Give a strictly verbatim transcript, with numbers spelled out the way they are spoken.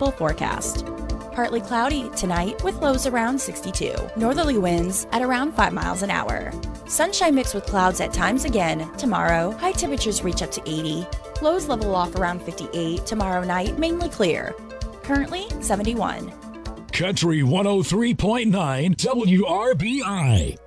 municipal forecast. Partly cloudy tonight with lows around sixty-two. Northerly winds at around five miles an hour. Sunshine mixed with clouds at times again tomorrow. High temperatures reach up to eighty. Lows level off around fifty-eight. Tomorrow night, mainly clear. Currently seventy-one. Country one oh three point nine W R B I.